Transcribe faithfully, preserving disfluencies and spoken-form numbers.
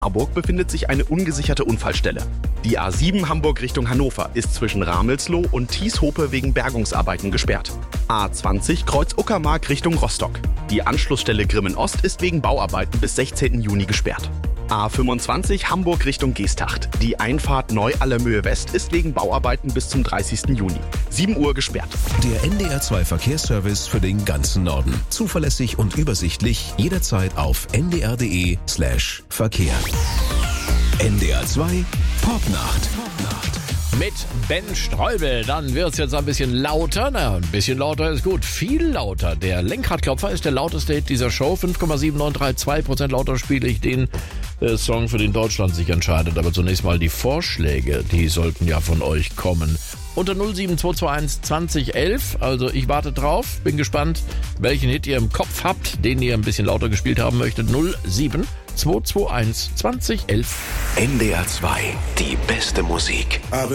Harburg befindet sich eine ungesicherte Unfallstelle. Die A sieben Hamburg Richtung Hannover ist zwischen Ramelsloh und Thieshope wegen Bergungsarbeiten gesperrt. A zwanzig Kreuz Uckermark Richtung Rostock. Die Anschlussstelle Grimmen Ost ist wegen Bauarbeiten bis sechzehnten Juni gesperrt. A fünfundzwanzig Hamburg Richtung Geesthacht. Die Einfahrt Neu-Allermöhe West ist wegen Bauarbeiten bis zum dreißigsten Juni. sieben Uhr gesperrt. Der N D R zwei Verkehrsservice für den ganzen Norden. Zuverlässig und übersichtlich, jederzeit auf ndr.de slash Verkehr. N D R zwei Popnacht. Mit Ben Streubel, dann wird's jetzt ein bisschen lauter. Na, ein bisschen lauter ist gut, viel lauter. Der Lenkradklopfer ist der lauteste Hit dieser Show. fünf Komma sieben neun drei zwei Prozent lauter spiele ich den äh, Song, für den Deutschland sich entscheidet. Aber zunächst mal die Vorschläge, die sollten ja von euch kommen. Unter null sieben zwei zwei eins zwanzig elf, also ich warte drauf, bin gespannt, welchen Hit ihr im Kopf habt, den ihr ein bisschen lauter gespielt haben möchtet. null sieben zwei zwei eins zwanzig elf. N D R zwei, die beste Musik.